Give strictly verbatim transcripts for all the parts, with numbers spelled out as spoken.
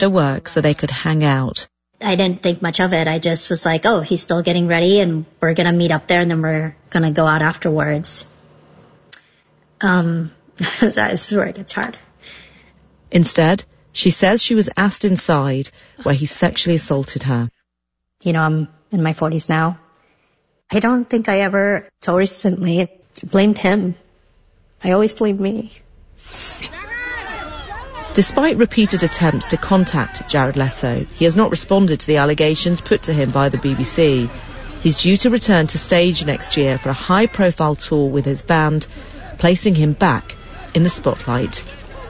after work so they could hang out. I didn't think much of it. I just was like, oh, he's still getting ready and we're going to meet up there and then we're going to go out afterwards. Um, I swear it gets hard. Instead, she says she was asked inside where he sexually assaulted her. You know, I'm in my forties now. I don't think I ever, till recently, blamed him. I always blamed me. Despite repeated attempts to contact Jared Leto, he has not responded to the allegations put to him by the B B C. He's due to return to stage next year for a high-profile tour with his band, placing him back in the spotlight.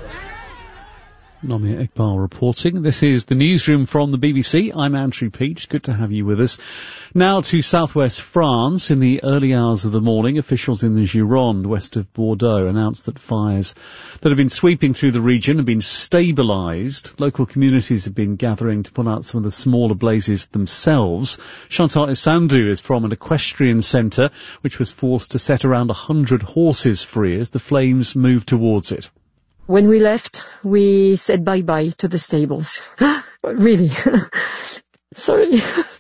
Nomia Iqbal reporting. This is the newsroom from the B B C. I'm Andrew Peach. Good to have you with us. Now to southwest France. In the early hours of the morning, officials in the Gironde, west of Bordeaux, announced that fires that have been sweeping through the region have been stabilised. Local communities have been gathering to put out some of the smaller blazes themselves. Chantal Isandou is from an equestrian centre which was forced to set around one hundred horses free as the flames moved towards it. When we left, we said bye-bye to the stables. Really. Sorry.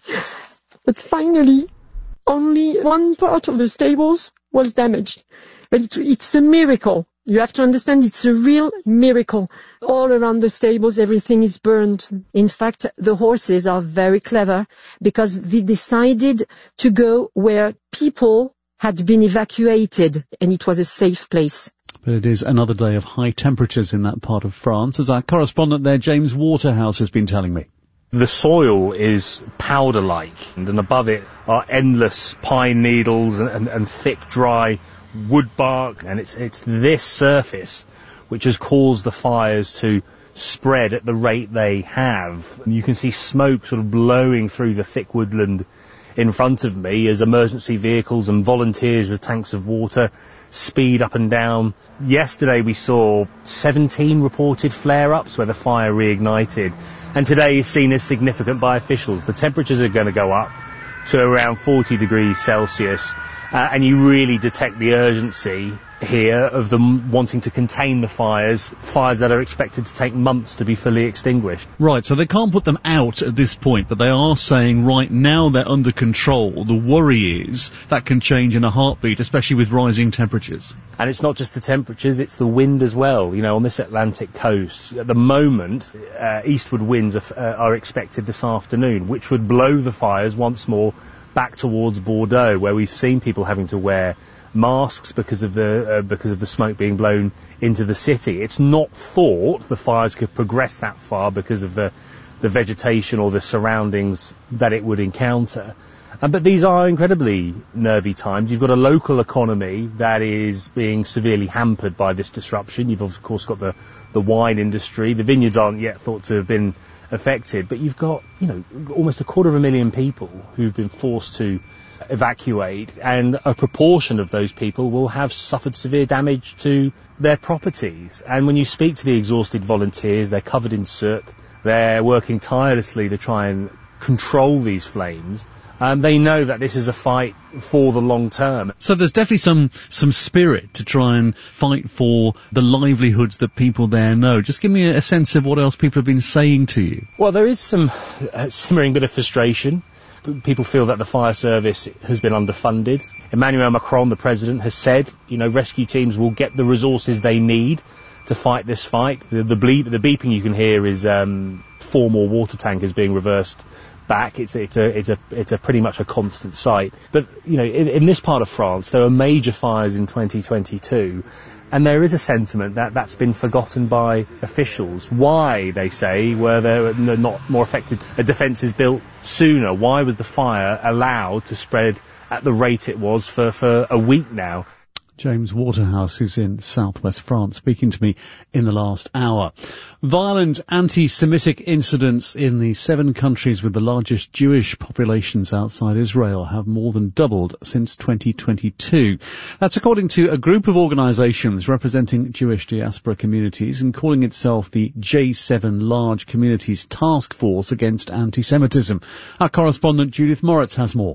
But finally, only one part of the stables was damaged. But it, it's a miracle. You have to understand it's a real miracle. All around the stables, everything is burned. In fact, the horses are very clever because they decided to go where people had been evacuated and it was a safe place. But it is another day of high temperatures in that part of France, as our correspondent there, James Waterhouse, has been telling me. The soil is powder-like, and above it are endless pine needles and, and, and thick, dry wood bark, and it's it's this surface which has caused the fires to spread at the rate they have. You can see smoke sort of blowing through the thick woodland in front of me as emergency vehicles and volunteers with tanks of water speed up and down. Yesterday we saw seventeen reported flare-ups where the fire reignited, and today is seen as significant by officials. The temperatures are going to go up to around forty degrees Celsius, uh, and you really detect the urgency here of them wanting to contain the fires, fires that are expected to take months to be fully extinguished. Right, so they can't put them out at this point, but they are saying right now they're under control. The worry is that can change in a heartbeat, especially with rising temperatures. And it's not just the temperatures, it's the wind as well. You know, on this Atlantic coast, at the moment, uh, eastward winds are, uh, are expected this afternoon, which would blow the fires once more back towards Bordeaux, where we've seen people having to wear masks because of the uh, because of the smoke being blown into the city. It's not thought the fires could progress that far because of the the vegetation or the surroundings that it would encounter. Um, but these are incredibly nervy times. You've got a local economy that is being severely hampered by this disruption. You've of course got the the wine industry. The vineyards aren't yet thought to have been affected, but you've got, you know, almost a quarter of a million people who've been forced to evacuate, and a proportion of those people will have suffered severe damage to their properties. And when you speak to the exhausted volunteers, they're covered in soot, they're working tirelessly to try and control these flames. Um, they know that this is a fight for the long term. So there's definitely some some spirit to try and fight for the livelihoods that people there know. Just give me a, a sense of what else people have been saying to you. Well, there is some uh, simmering bit of frustration. People feel that the fire service has been underfunded. Emmanuel Macron, the president, has said, you know, rescue teams will get the resources they need to fight this fight. The, the, bleep, the beeping you can hear is um, four more water tankers being reversed back. It's, it's a it's a it's a pretty much a constant sight. But you know, in, in this part of France, there were major fires in twenty twenty-two. And there is a sentiment that that's been forgotten by officials. Why, they say, were there not more effective defences built sooner? Why was the fire allowed to spread at the rate it was for, for a week now? James Waterhouse is in southwest France, speaking to me in the last hour. Violent anti-Semitic incidents in the seven countries with the largest Jewish populations outside Israel have more than doubled since twenty twenty-two. That's according to a group of organisations representing Jewish diaspora communities and calling itself the J seven Large Communities Task Force Against Anti-Semitism. Our correspondent Judith Moritz has more.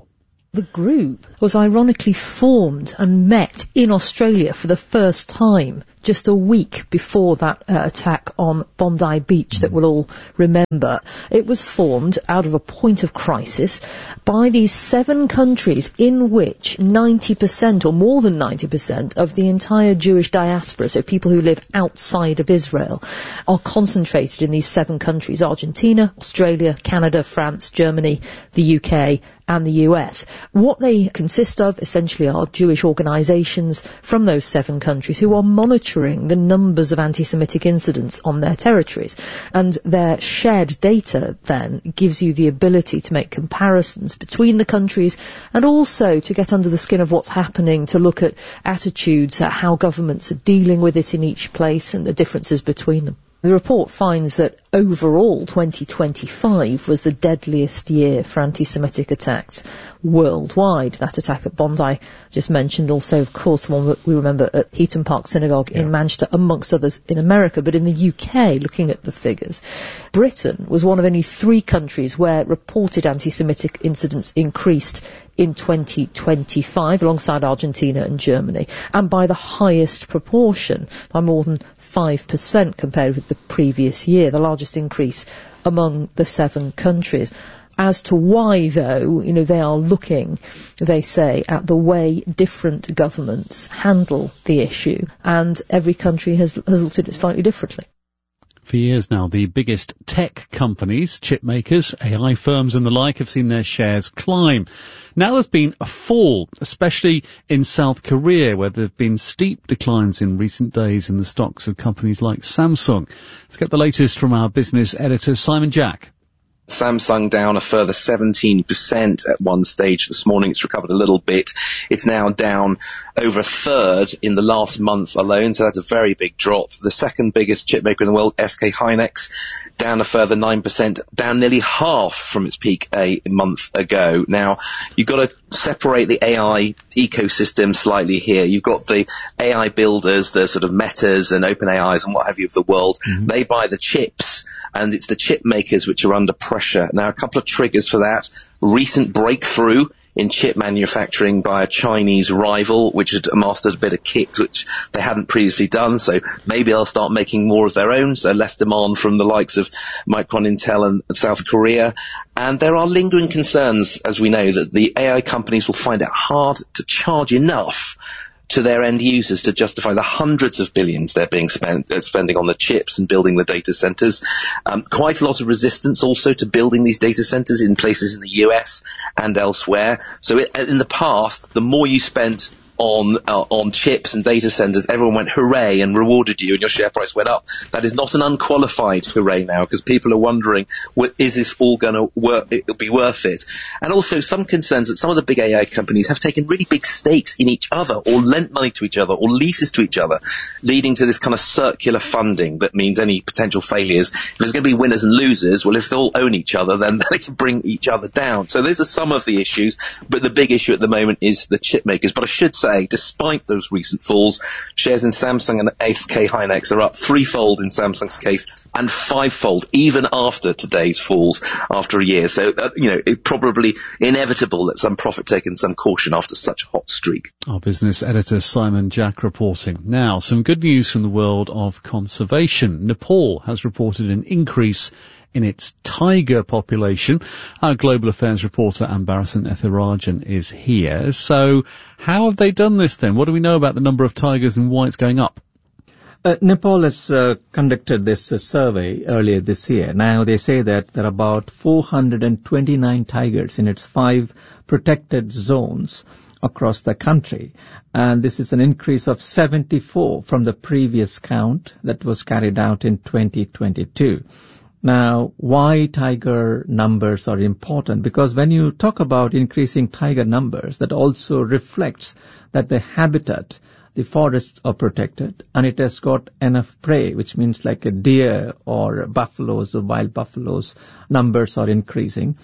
The group was ironically formed and met in Australia for the first time just a week before that uh, attack on Bondi Beach that we'll all remember. It was formed out of a point of crisis by these seven countries in which ninety percent or more than ninety percent of the entire Jewish diaspora, so people who live outside of Israel, are concentrated in these seven countries: Argentina, Australia, Canada, France, Germany, the U K and the U S. What they consist of essentially are Jewish organisations from those seven countries who are monitoring the numbers of anti-Semitic incidents on their territories. And their shared data then gives you the ability to make comparisons between the countries and also to get under the skin of what's happening, to look at attitudes, at how governments are dealing with it in each place and the differences between them. The report finds that overall twenty twenty-five was the deadliest year for anti-Semitic attacks worldwide. That attack at Bondi, just mentioned, also, of course, the one that we remember at Heaton Park Synagogue yeah. in Manchester, amongst others in America. But in the U K, looking at the figures, Britain was one of only three countries where reported anti-Semitic incidents increased in twenty twenty-five, alongside Argentina and Germany, and by the highest proportion, by more than five percent compared with the previous year, the largest increase among the seven countries. As to why, though, you know, they are looking, they say, at the way different governments handle the issue, and every country has, has looked at it slightly differently. For years now, the biggest tech companies, chip makers, A I firms and the like have seen their shares climb. Now there's been a fall, especially in South Korea, where there have been steep declines in recent days in the stocks of companies like Samsung. Let's get the latest from our business editor, Simon Jack. Samsung down a further seventeen percent at one stage this morning. It's recovered a little bit. It's now down over a third in the last month alone, so that's a very big drop. The second biggest chip maker in the world, S K Hynix, down a further nine percent, down nearly half from its peak a month ago. Now, you've got to separate the A I ecosystem slightly here. You've got the A I builders, the sort of Metas and OpenAIs and what have you of the world. Mm-hmm. They buy the chips, and it's the chip makers which are under pressure. Now, a couple of triggers for that. Recent breakthrough in chip manufacturing by a Chinese rival, which had mastered a bit of kit which they hadn't previously done, so maybe they'll start making more of their own, so less demand from the likes of Micron, Intel and South Korea. And there are lingering concerns, as we know, that the A I companies will find it hard to charge enough to their end users to justify the hundreds of billions they're being spent, uh, spending on the chips and building the data centers. Um, quite a lot of resistance also to building these data centers in places in the U S and elsewhere. So it, in the past, the more you spent on uh, on chips and data centers, everyone went hooray and rewarded you and your share price went up. That is not an unqualified hooray now, because people are wondering, well, is this all going to work, it'll be worth it? And also some concerns that some of the big A I companies have taken really big stakes in each other, or lent money to each other, or leases to each other, leading to this kind of circular funding that means any potential failures, if there's going to be winners and losers, well, if they all own each other, then they can bring each other down. So those are some of the issues, but the big issue at the moment is the chip makers. But I should say, despite those recent falls, shares in Samsung and S K Hynix are up threefold in Samsung's case and fivefold even after today's falls after a year. So, uh, you know, it's probably inevitable that some profit taken, some caution after such a hot streak. Our business editor Simon Jack reporting. Now, some good news from the world of conservation. Nepal has reported an increase in its tiger population. Our global affairs reporter Ambarasan Ethirajan is here. So how have they done this then? What do we know about the number of tigers and why it's going up? Uh, Nepal has uh, conducted this uh, survey earlier this year. Now they say that there are about four hundred twenty-nine tigers in its five protected zones across the country. And this is an increase of seventy-four from the previous count that was carried out in twenty twenty-two. Now, why tiger numbers are important? Because when you talk about increasing tiger numbers, that also reflects that the habitat, the forests are protected, and it has got enough prey, which means like a deer or buffaloes or wild buffaloes, numbers are increasing.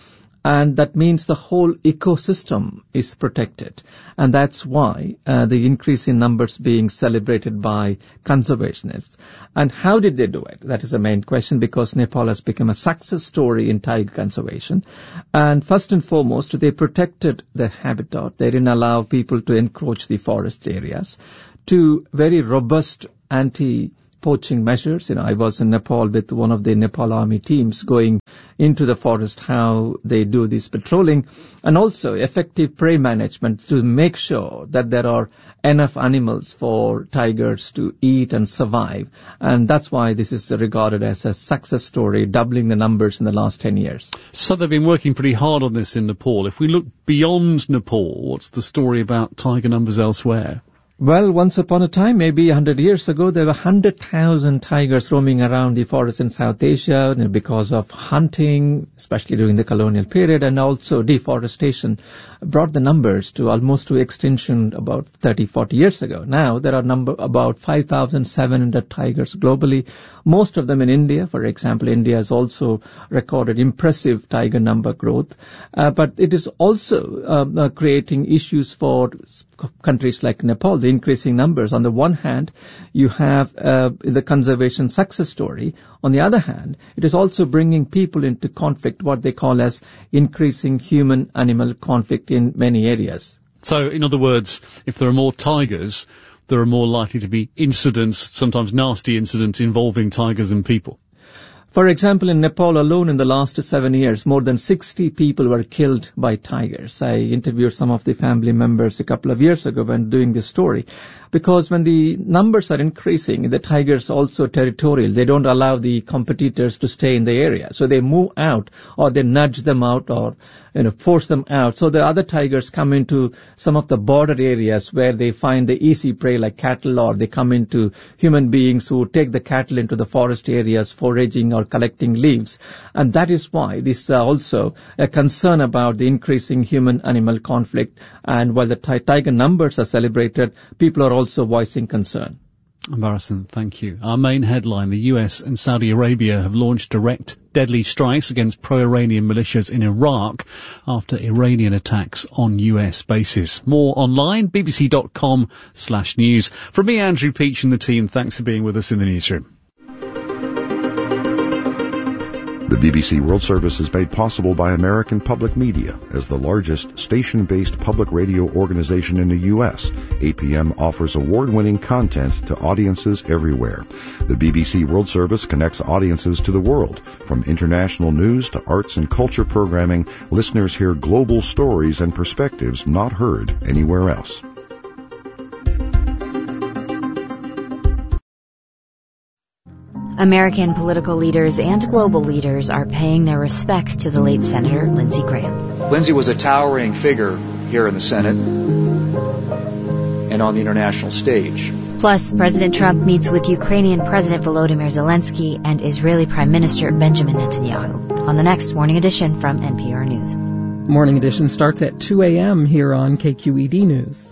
And that means the whole ecosystem is protected. And that's why uh, the increase in numbers being celebrated by conservationists. And how did they do it? That is the main question, because Nepal has become a success story in tiger conservation. And first and foremost, they protected the habitat. They didn't allow people to encroach the forest areas. To very robust anti poaching measures. You know, I was in Nepal with one of the Nepal army teams going into the forest, how they do this patrolling, and also effective prey management to make sure that there are enough animals for tigers to eat and survive. And that's why this is regarded as a success story, doubling the numbers in the last ten years. So they've been working pretty hard on this in Nepal. If we look beyond Nepal, what's the story about tiger numbers elsewhere? Well, once upon a time, maybe a hundred years ago, there were one hundred thousand tigers roaming around the forest in South Asia, you know, because of hunting, especially during the colonial period, and also deforestation brought the numbers to almost to extinction about thirty, forty years ago. Now, there are number about five thousand seven hundred tigers globally, most of them in India. For example, India has also recorded impressive tiger number growth, uh, but it is also uh, uh, creating issues for countries like Nepal, the increasing numbers. On the one hand, you have uh, the conservation success story. On the other hand, it is also bringing people into conflict, what they call as increasing human-animal conflict in many areas. So, in other words, if there are more tigers, there are more likely to be incidents, sometimes nasty incidents, involving tigers and people. For example, in Nepal alone in the last seven years, more than sixty people were killed by tigers. I interviewed some of the family members a couple of years ago when doing this story. Because when the numbers are increasing, the tigers are also territorial. They don't allow the competitors to stay in the area. So they move out, or they nudge them out, or you know, force them out. So the other tigers come into some of the border areas where they find the easy prey like cattle, or they come into human beings who take the cattle into the forest areas foraging or collecting leaves. And that is why this is also a concern about the increasing human-animal conflict. And while the t- tiger numbers are celebrated, people are also voicing concern. Embarrassing, thank you. Our main headline, the U S and Saudi Arabia have launched direct deadly strikes against pro-Iranian militias in Iraq after Iranian attacks on U S bases. More online, bbc.com slash news. From me, Andrew Peach, and the team, thanks for being with us in the newsroom. The B B C World Service is made possible by American Public Media. As the largest station-based public radio organization in the U S, A P M offers award-winning content to audiences everywhere. The B B C World Service connects audiences to the world. From international news to arts and culture programming, listeners hear global stories and perspectives not heard anywhere else. American political leaders and global leaders are paying their respects to the late Senator Lindsey Graham. Lindsey was a towering figure here in the Senate and on the international stage. Plus, President Trump meets with Ukrainian President Volodymyr Zelensky and Israeli Prime Minister Benjamin Netanyahu on the next Morning Edition from N P R News. Morning Edition starts at two a.m. here on K Q E D News.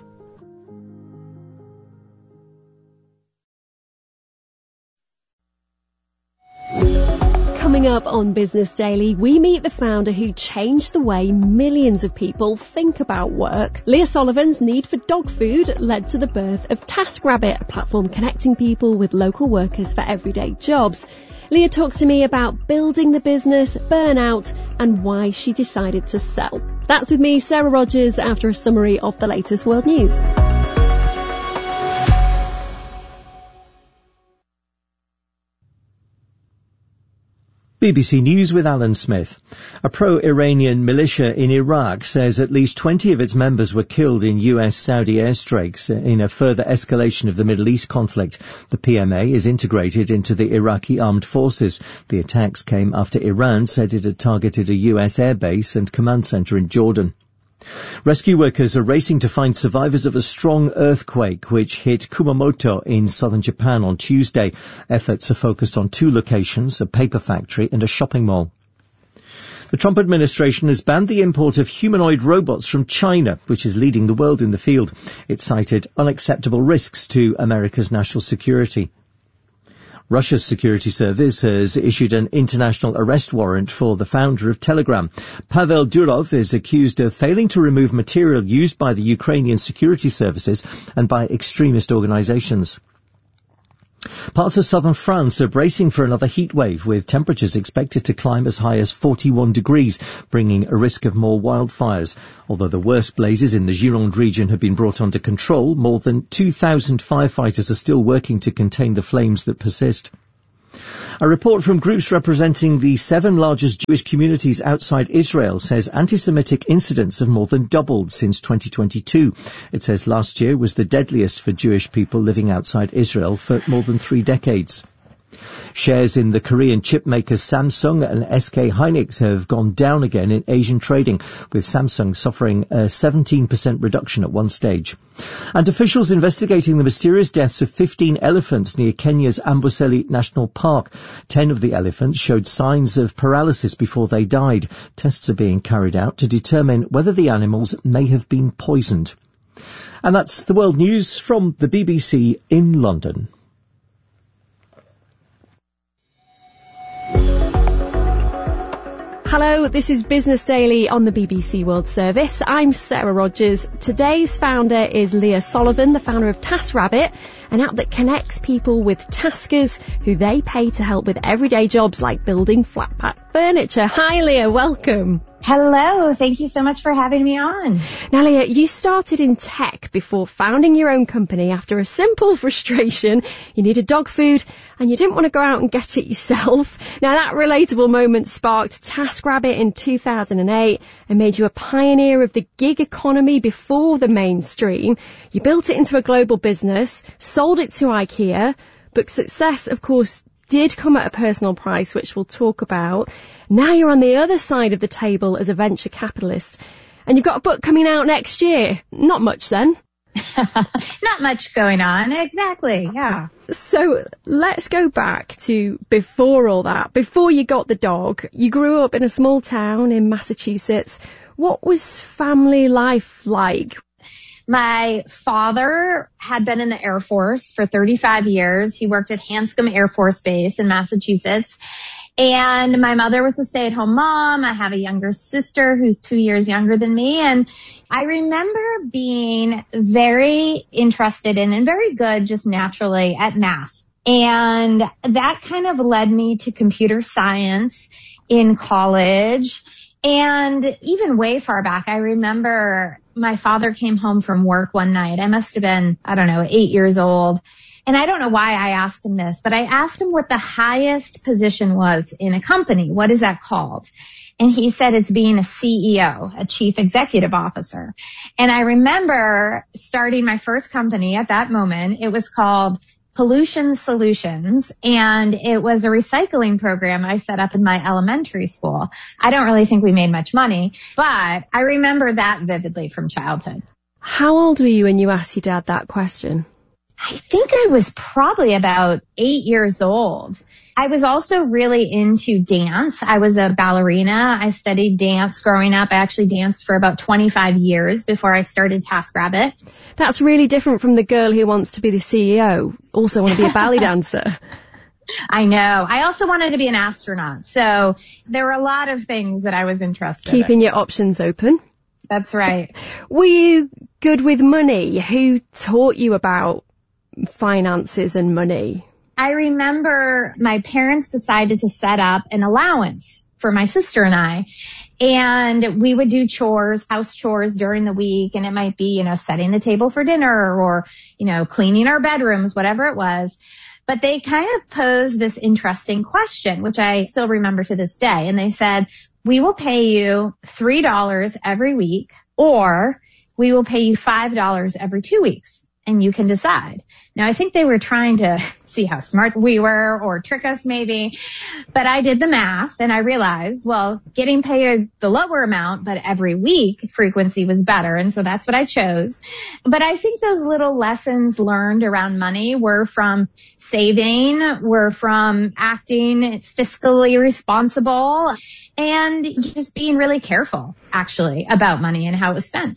Coming up on Business Daily, we meet the founder who changed the way millions of people think about work. Leah Sullivan's need for dog food led to the birth of TaskRabbit, a platform connecting people with local workers for everyday jobs. Leah talks to me about building the business, burnout, and why she decided to sell. That's with me, Sarah Rogers, after a summary of the latest world news. B B C News with Alan Smith. A pro-Iranian militia in Iraq says at least twenty of its members were killed in U S-Saudi airstrikes in a further escalation of the Middle East conflict. The P M A is integrated into the Iraqi armed forces. The attacks came after Iran said it had targeted a U S airbase and command center in Jordan. Rescue workers are racing to find survivors of a strong earthquake which hit Kumamoto in southern Japan on Tuesday. Efforts are focused on two locations, a paper factory and a shopping mall. The Trump administration has banned the import of humanoid robots from China, which is leading the world in the field. It cited unacceptable risks to America's national security. Russia's security service has issued an international arrest warrant for the founder of Telegram. Pavel Durov is accused of failing to remove material used by the Ukrainian security services and by extremist organizations. Parts of southern France are bracing for another heat wave, with temperatures expected to climb as high as forty-one degrees, bringing a risk of more wildfires. Although the worst blazes in the Gironde region have been brought under control, more than two thousand firefighters are still working to contain the flames that persist. A report from groups representing the seven largest Jewish communities outside Israel says anti-Semitic incidents have more than doubled since twenty twenty-two. It says last year was the deadliest for Jewish people living outside Israel for more than three decades. Shares in the Korean chip makers Samsung and S K Hynix have gone down again in Asian trading, with Samsung suffering a seventeen percent reduction at one stage. And officials investigating the mysterious deaths of fifteen elephants near Kenya's Amboseli National Park. Ten of the elephants showed signs of paralysis before they died. Tests are being carried out to determine whether the animals may have been poisoned. And that's the world news from the B B C in London. Hello, this is Business Daily on the B B C World Service. I'm Sarah Rogers. Today's founder is Leah Sullivan, the founder of TaskRabbit, an app that connects people with taskers who they pay to help with everyday jobs like building flat pack furniture. Hi Leah, welcome. Hello, thank you so much for having me on. Now Leah, you started in tech before founding your own company after a simple frustration. You needed dog food and you didn't want to go out and get it yourself. Now that relatable moment sparked TaskRabbit in two thousand eight and made you a pioneer of the gig economy before the mainstream. You built it into a global business, sold it to IKEA, but success, of course, did come at a personal price, which we'll talk about. Now you're on the other side of the table as a venture capitalist, and you've got a book coming out next year. Not much then. Not much going on, exactly, yeah. So let's go back to before all that. Before you got the dog, you grew up in a small town in Massachusetts. What was family life like? My father had been in the Air Force for thirty-five years. He worked at Hanscom Air Force Base in Massachusetts. And my mother was a stay-at-home mom. I have a younger sister who's two years younger than me. And I remember being very interested in and very good just naturally at math. And that kind of led me to computer science in college. And even way far back, I remember my father came home from work one night. I must have been, I don't know, eight years old. And I don't know why I asked him this, but I asked him what the highest position was in a company. What is that called? And he said it's being a C E O, a chief executive officer. And I remember starting my first company at that moment. It was called Pollution Solutions, and it was a recycling program I set up in my elementary school. I don't really think we made much money, but I remember that vividly from childhood. How old were you when you asked your dad that question? I think I was probably about eight years old. I was also really into dance. I was a ballerina. I studied dance growing up. I actually danced for about twenty-five years before I started TaskRabbit. That's really different from the girl who wants to be the C E O, also want to be a ballet dancer. I know. I also wanted to be an astronaut. So there were a lot of things that I was interested in. Keeping in. your options open. That's right. Were you good with money? Who taught you about finances and money? I remember my parents decided to set up an allowance for my sister and I. And we would do chores, house chores during the week. And it might be, you know, setting the table for dinner or, you know, cleaning our bedrooms, whatever it was. But they kind of posed this interesting question, which I still remember to this day. And they said, we will pay you three dollars every week, or we will pay you five dollars every two weeks. And you can decide. Now, I think they were trying to see how smart we were or trick us maybe. But I did the math and I realized, well, getting paid the lower amount, but every week frequency was better. And so that's what I chose. But I think those little lessons learned around money were from saving, were from acting fiscally responsible, and just being really careful, actually, about money and how it was spent.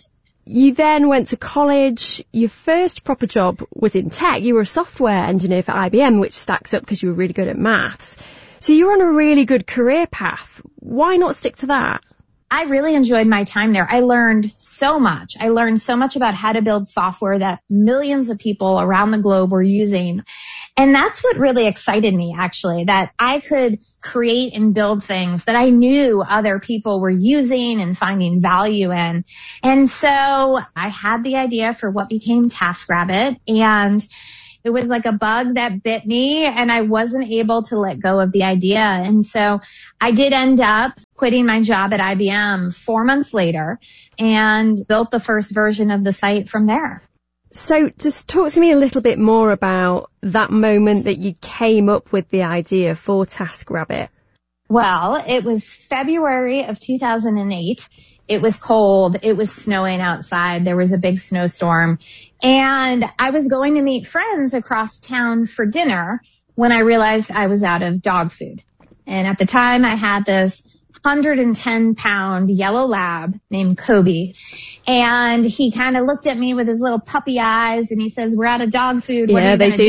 you then went to college. Your first proper job was in tech. You were a software engineer for I B M, which stacks up because you were really good at maths. So you're on a really good career path. Why not stick to that? I really enjoyed my time there. I learned so much. I learned so much about how to build software that millions of people around the globe were using. And that's what really excited me, actually, that I could create and build things that I knew other people were using and finding value in. And so I had the idea for what became TaskRabbit, and it was like a bug that bit me, and I wasn't able to let go of the idea. And so I did end up quitting my job at I B M four months later and built the first version of the site from there. So just talk to me a little bit more about that moment that you came up with the idea for TaskRabbit. Well, it was February of two thousand eight. It was cold. It was snowing outside. There was a big snowstorm. And I was going to meet friends across town for dinner when I realized I was out of dog food. And at the time, I had this one hundred ten pound yellow lab named Kobe. And he kind of looked at me with his little puppy eyes and he says, "We're out of dog food. What yeah, are you they do, do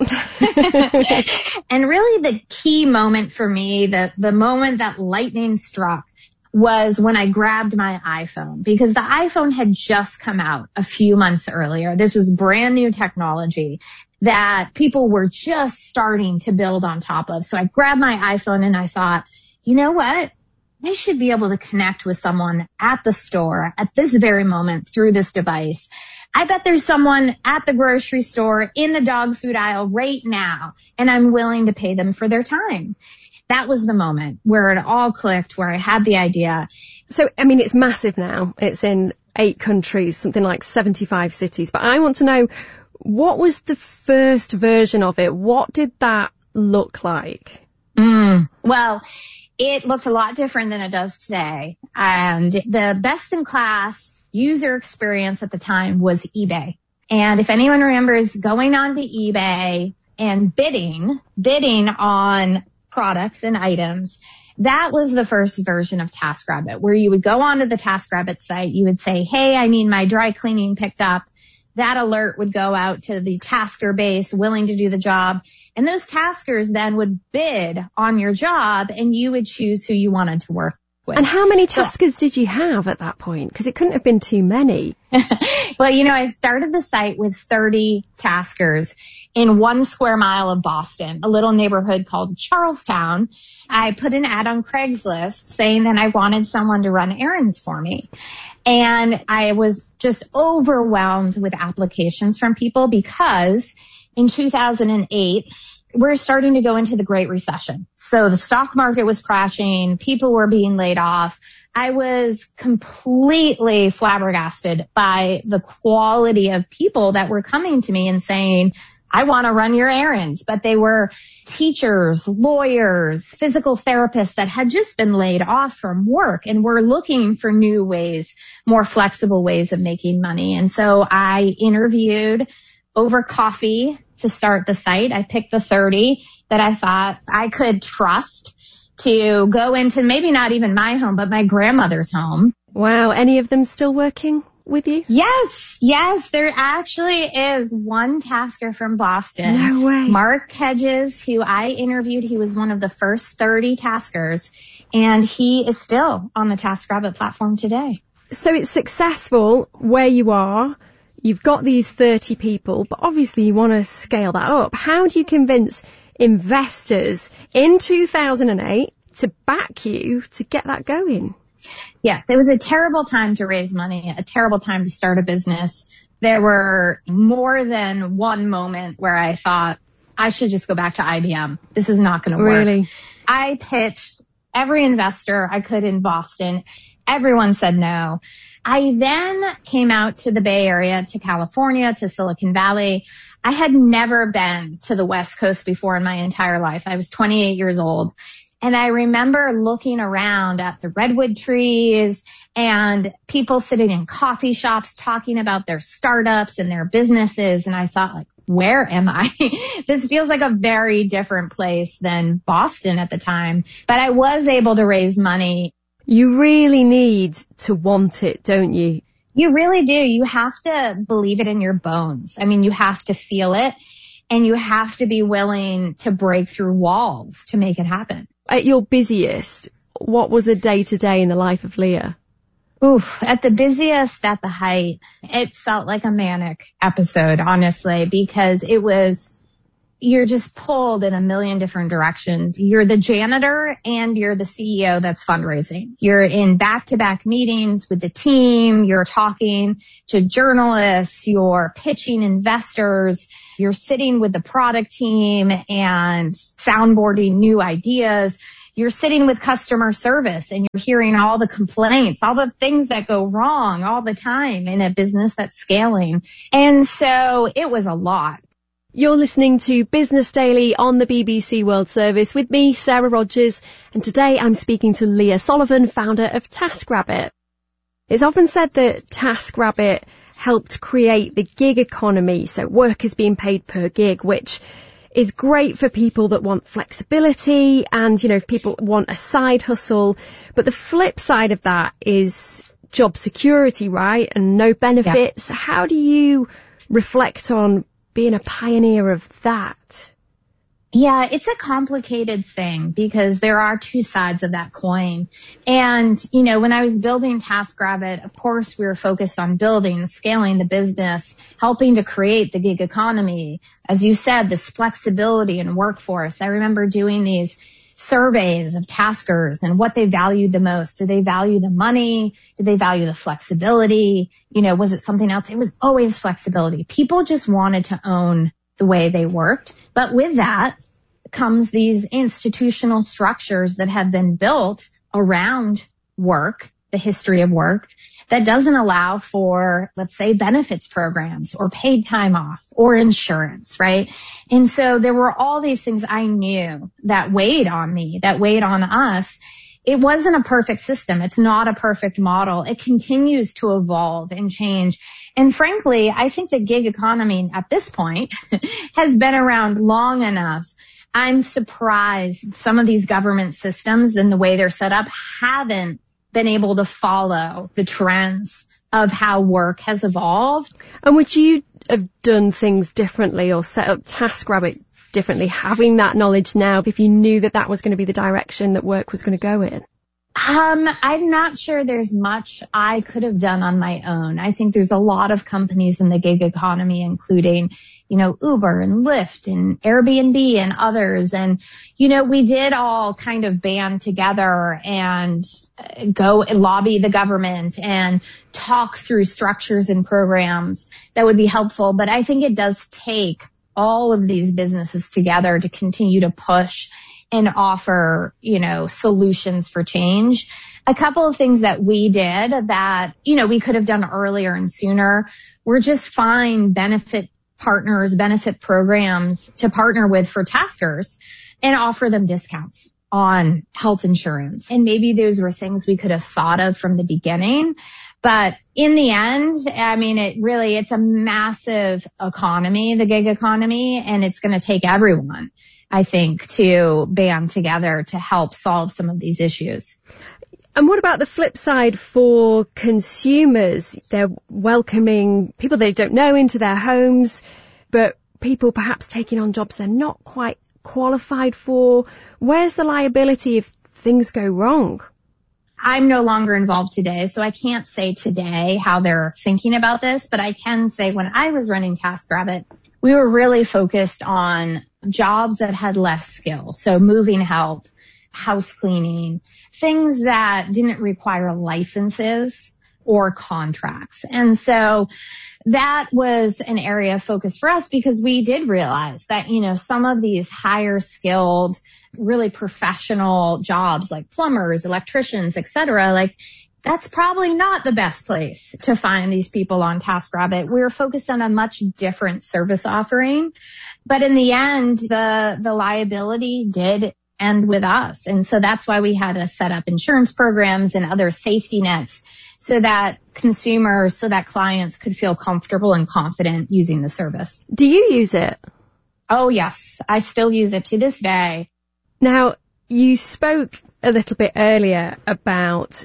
that. And really the key moment for me, the, the moment that lightning struck, was when I grabbed my iPhone, because the iPhone had just come out a few months earlier. This was brand new technology that people were just starting to build on top of. So I grabbed my iPhone and I thought, you know what? I should be able to connect with someone at the store at this very moment through this device. I bet there's someone at the grocery store in the dog food aisle right now, and I'm willing to pay them for their time. That was the moment where it all clicked, where I had the idea. So, I mean, it's massive now. It's in eight countries, something like seventy-five cities. But I want to know, what was the first version of it? What did that look like? Mm, well, it looked a lot different than it does today. And the best in class user experience at the time was eBay. And if anyone remembers going on to eBay and bidding, bidding on products and items, that was the first version of TaskRabbit, where you would go onto the TaskRabbit site, you would say, "Hey, I need my dry cleaning picked up." That alert would go out to the tasker base willing to do the job. And those taskers then would bid on your job and you would choose who you wanted to work with. And how many taskers did you have at that point? Because it couldn't have been too many. Well, you know, I started the site with thirty taskers in one square mile of Boston, a little neighborhood called Charlestown. I put an ad on Craigslist saying that I wanted someone to run errands for me. And I was just overwhelmed with applications from people because in two thousand eight, we're starting to go into the Great Recession. So the stock market was crashing. People were being laid off. I was completely flabbergasted by the quality of people that were coming to me and saying, "I want to run your errands." But they were teachers, lawyers, physical therapists that had just been laid off from work and were looking for new ways, more flexible ways of making money. And so I interviewed over coffee to start the site. I picked the thirty that I thought I could trust to go into maybe not even my home, but my grandmother's home. Wow. Any of them still working with you? Yes, yes, there actually is one tasker from Boston. No way. Mark Hedges, who I interviewed. He was one of the first thirty taskers, and he is still on the TaskRabbit platform today. So it's successful where you are. You've got these thirty people, but obviously you want to scale that up. How do you convince investors in two thousand eight to back you to get that going? Yes, it was a terrible time to raise money, a terrible time to start a business. There were more than one moment where I thought, I should just go back to I B M. This is not going to work. Really? I pitched every investor I could in Boston. Everyone said no. I then came out to the Bay Area, to California, to Silicon Valley. I had never been to the West Coast before in my entire life. I was twenty-eight years old. And I remember looking around at the redwood trees and people sitting in coffee shops talking about their startups and their businesses. And I thought, like, where am I? This feels like a very different place than Boston at the time. But I was able to raise money. You really need to want it, don't you? You really do. You have to believe it in your bones. I mean, you have to feel it, and you have to be willing to break through walls to make it happen. At your busiest, what was a day-to-day in the life of Leah? Oof, at the busiest, at the height, it felt like a manic episode, honestly, because it was, you're just pulled in a million different directions. You're the janitor and you're the C E O that's fundraising. You're in back-to-back meetings with the team. You're talking to journalists. You're pitching investors. You're sitting with the product team and soundboarding new ideas. You're sitting with customer service and you're hearing all the complaints, all the things that go wrong all the time in a business that's scaling. And so it was a lot. You're listening to Business Daily on the B B C World Service with me, Sarah Rogers, and today I'm speaking to Leah Sullivan, founder of TaskRabbit. It's often said that TaskRabbit helped create the gig economy, so work is being paid per gig, which is great for people that want flexibility and, you know, if people want a side hustle. But the flip side of that is job security, right? And no benefits. Yeah. How do you reflect on being a pioneer of that? Yeah, it's a complicated thing because there are two sides of that coin. And, you know, when I was building TaskRabbit, of course, we were focused on building, scaling the business, helping to create the gig economy. As you said, this flexibility in workforce. I remember doing these surveys of taskers and what they valued the most. Did they value the money? Did they value the flexibility? You know, was it something else? It was always flexibility. People just wanted to own the way they worked. But with that comes these institutional structures that have been built around work, the history of work, that doesn't allow for, let's say, benefits programs or paid time off or insurance, right? And so there were all these things I knew that weighed on me, that weighed on us. It wasn't a perfect system. It's not a perfect model. It continues to evolve and change. And frankly, I think the gig economy at this point has been around long enough. I'm surprised some of these government systems and the way they're set up haven't been able to follow the trends of how work has evolved. And would you have done things differently or set up TaskRabbit differently, having that knowledge now, if you knew that that was going to be the direction that work was going to go in? Um, I'm not sure there's much I could have done on my own. I think there's a lot of companies in the gig economy, including, you know, Uber and Lyft and Airbnb and others. And, you know, we did all kind of band together and go and lobby the government and talk through structures and programs that would be helpful. But I think it does take all of these businesses together to continue to push and offer, you know, solutions for change. A couple of things that we did that, you know, we could have done earlier and sooner were just find benefit partners, benefit programs to partner with for taskers and offer them discounts on health insurance. And maybe those were things we could have thought of from the beginning. But in the end, I mean, it really, it's a massive economy, the gig economy, and it's going to take everyone, I think, to band together to help solve some of these issues. And what about the flip side for consumers? They're welcoming people they don't know into their homes, but people perhaps taking on jobs they're not quite qualified for. Where's the liability if things go wrong? I'm no longer involved today, so I can't say today how they're thinking about this, but I can say when I was running TaskRabbit, we were really focused on jobs that had less skill. So moving help, house cleaning, things that didn't require licenses or contracts. And so that was an area of focus for us because we did realize that, you know, some of these higher skilled, really professional jobs like plumbers, electricians, et cetera, like that's probably not the best place to find these people on TaskRabbit. We were focused on a much different service offering. But in the end, the, the liability did end with us. And so that's why we had to set up insurance programs and other safety nets so that consumers, so that clients could feel comfortable and confident using the service. Do you use it? Oh, yes. I still use it to this day. Now, you spoke a little bit earlier about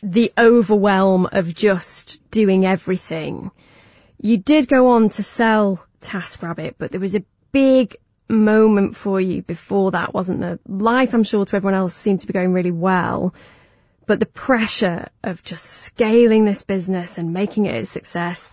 the overwhelm of just doing everything. You did go on to sell TaskRabbit, but there was a big moment for you before that, wasn't there? Life, I'm sure, to everyone else seemed to be going really well, but the pressure of just scaling this business and making it a success,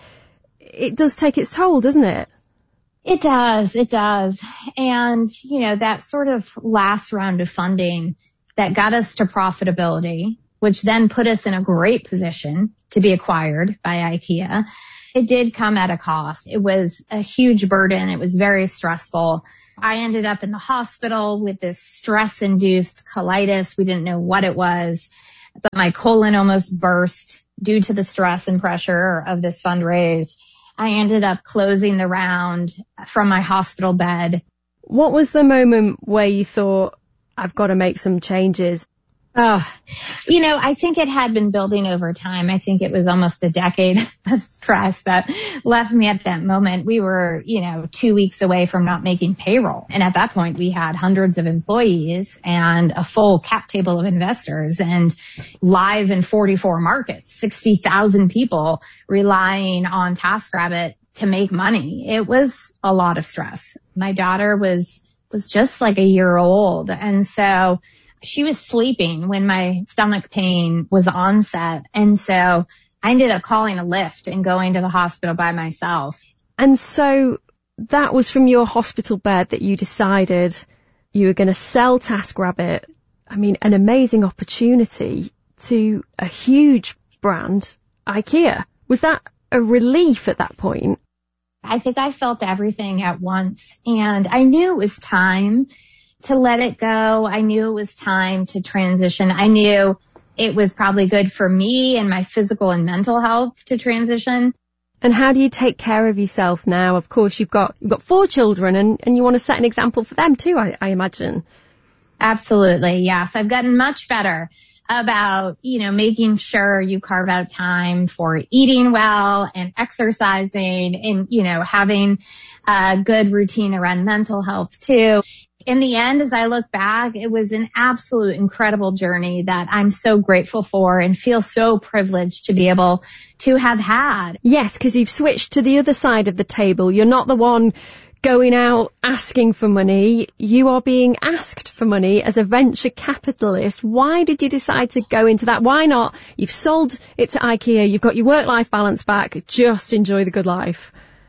it does take its toll, doesn't it? It does, it does. And, you know, that sort of last round of funding that got us to profitability, which then put us in a great position to be acquired by IKEA, it did come at a cost. It was a huge burden. It was very stressful. I ended up in the hospital with this stress-induced colitis. We didn't know what it was, but my colon almost burst due to the stress and pressure of this fundraise. I ended up closing the round from my hospital bed. What was the moment where you thought, I've got to make some changes? Oh, you know, I think it had been building over time. I think it was almost a decade of stress that left me at that moment. We were, you know, two weeks away from not making payroll. And at that point, we had hundreds of employees and a full cap table of investors and live in forty-four markets, sixty thousand people relying on TaskRabbit to make money. It was a lot of stress. My daughter was, was just like a year old. And so she was sleeping when my stomach pain was onset. And so I ended up calling a Lyft and going to the hospital by myself. And so that was from your hospital bed that you decided you were going to sell TaskRabbit. I mean, an amazing opportunity to a huge brand, IKEA. Was that a relief at that point? I think I felt everything at once, and I knew it was time to let it go. I knew it was time to transition. I knew it was probably good for me and my physical and mental health to transition. And how do you take care of yourself now? Of course, you've got you've got four children, and, and you want to set an example for them too, I, I imagine. Absolutely, yes. I've gotten much better about, you know, making sure you carve out time for eating well and exercising and, you know, having a good routine around mental health too. In the end, as I look back, it was an absolute incredible journey that I'm so grateful for and feel so privileged to be able to have had. Yes, because you've switched to the other side of the table. You're not the one going out asking for money. You are being asked for money as a venture capitalist. Why did you decide to go into that? Why not? You've sold it to IKEA. You've got your work-life balance back. Just enjoy the good life.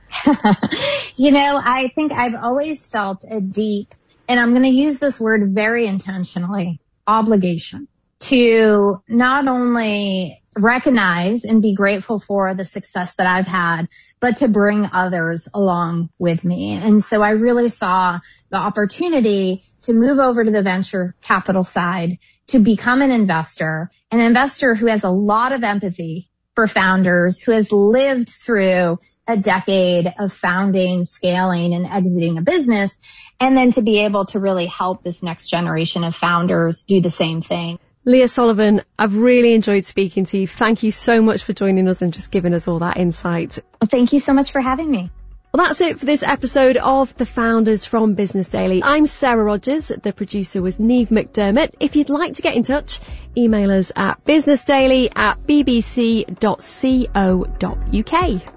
You know, I think I've always felt a deep, and I'm going to use this word very intentionally, obligation to not only recognize and be grateful for the success that I've had, but to bring others along with me. And so I really saw the opportunity to move over to the venture capital side, to become an investor, an investor who has a lot of empathy for founders, who has lived through a decade of founding, scaling, and exiting a business, and then to be able to really help this next generation of founders do the same thing. Leah Sullivan, I've really enjoyed speaking to you. Thank you so much for joining us and just giving us all that insight. Well, thank you so much for having me. Well, that's it for this episode of The Founders from Business Daily. I'm Sarah Rogers. The producer was Neve McDermott. If you'd like to get in touch, email us at businessdaily at bbc dot co dot uk.